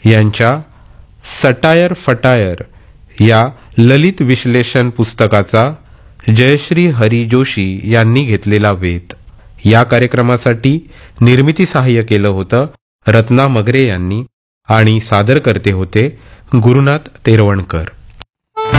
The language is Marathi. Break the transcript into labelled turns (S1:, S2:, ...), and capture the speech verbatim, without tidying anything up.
S1: यांच्या सटायर फटायर या ललित विश्लेषण पुस्तकाचा जयश्री हरी जोशी यांनी घेतलेला वेध. या कार्यक्रमासाठी निर्मिती सहाय्य केलं होतं रत्ना मगरे यांनी आणि सादर करते होते गुरुनाथ तेरवणकर.